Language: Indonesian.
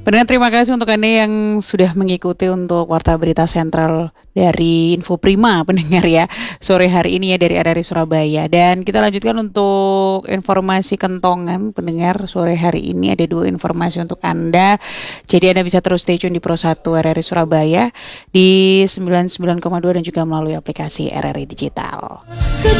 Pendengar, terima kasih untuk Anda yang sudah mengikuti untuk Warta Berita Sentral dari Info Prima, pendengar ya, sore hari ini ya dari RRI Surabaya. Dan kita lanjutkan untuk informasi kentongan, pendengar, sore hari ini ada 2 informasi untuk Anda. Jadi Anda bisa terus stay tune di Pro 1 RRI Surabaya di 99,2 dan juga melalui aplikasi RRI Digital.